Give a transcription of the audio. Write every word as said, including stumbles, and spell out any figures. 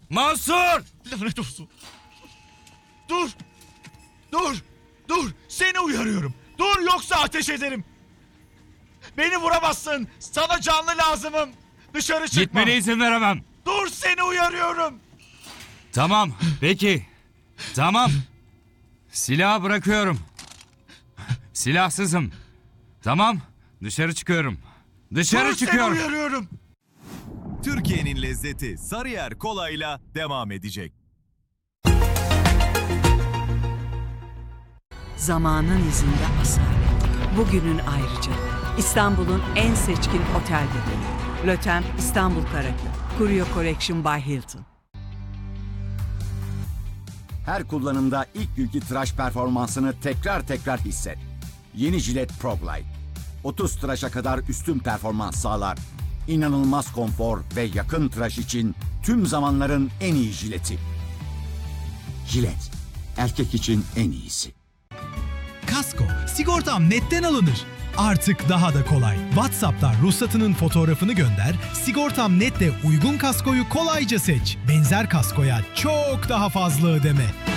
Mansur! Lanet olsun. Dur. Dur. Dur. Seni uyarıyorum. Dur yoksa ateş ederim. Beni vuramazsın. Sana canlı lazımım. Dışarı çıkma. Gitmene izin veremem. Dur, seni uyarıyorum. Tamam, peki. Tamam. Silahı bırakıyorum. Silahsızım. Tamam, dışarı çıkıyorum. Dışarı Dur, çıkıyorum. seni uyarıyorum. Türkiye'nin lezzeti Sarıyer Kolay'la devam edecek. Zamanın izinde asalet. Bugünün ayrıca. İstanbul'un en seçkin otel bebeği. Lotem İstanbul Karaköy. Curio Collection by Hilton. Her kullanımda ilk günkü tıraş performansını tekrar tekrar hisset. Yeni Gillette Pro Glide. otuz tıraşa kadar üstün performans sağlar. İnanılmaz konfor ve yakın tıraş için tüm zamanların en iyi jileti. Gillette, erkek için en iyisi. Kasko, sigortam netten alınır. Artık daha da kolay. WhatsApp'tan ruhsatının fotoğrafını gönder, Sigortam Net'le uygun kaskoyu kolayca seç. Benzer kaskoya çok daha fazla ödeme.